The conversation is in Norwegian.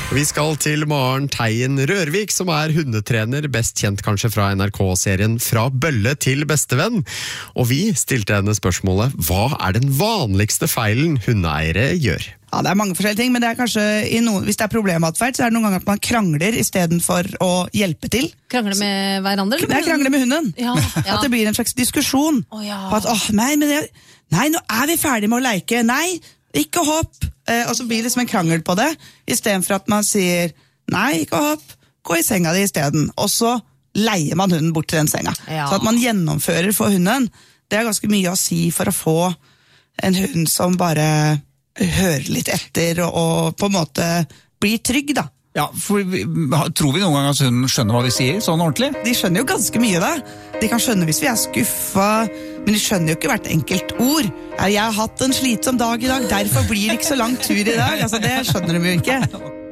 Vi skal til Maren Teien Rørvik, som hundetrener, best kjent kanskje fra NRK-serien Fra Bølle til Bestevenn. Og vi stilte henne spørsmålet, hva den vanligste feilen hundeeiere gjør? Ja, det mange forskjellige ting, men det kanskje hvis det problematferd, så det noen ganger at man krangler i stedet for å hjelpe til. Krangler med hverandre? Det krangler med hunden. Ja. At det blir en slags diskusjon. På at, nei, nå vi ferdig med å leke. Nei, ikke hopp. Og så blir det liksom en krangel på det, i stedet for at man sier, nei, ikke hopp, gå i senga di i stedet. Og så leier man hunden bort til den senga. Så at man gjennomfører for hunden, det ganske mye å si for å få en hund som bare hører litt etter og på en måte blir trygg da. Ja, for tror vi noen gang at hunden skjønner hva vi sier, sånn ordentlig? De skjønner jo ganske mye da. De kan skjønne hvis vi skuffa, men de skjønner jo ikke hvert enkelt ord. Jeg har hatt en slitsom dag i dag, derfor blir det ikke så lang tur i dag. Altså, det skjønner de jo ikke.